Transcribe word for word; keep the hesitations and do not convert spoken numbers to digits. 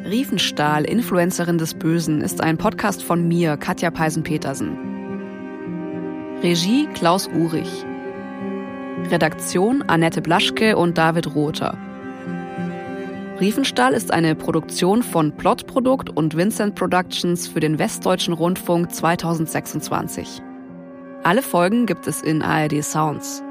Riefenstahl, Influencerin des Bösen ist ein Podcast von mir, Katja Peisen-Petersen. Regie Klaus Uhrig. Redaktion Annette Blaschke und David Rother. Riefenstahl ist eine Produktion von Plotprodukt und Vincent Productions für den Westdeutschen Rundfunk zweitausendsechsundzwanzig. Alle Folgen gibt es in A R D Sounds.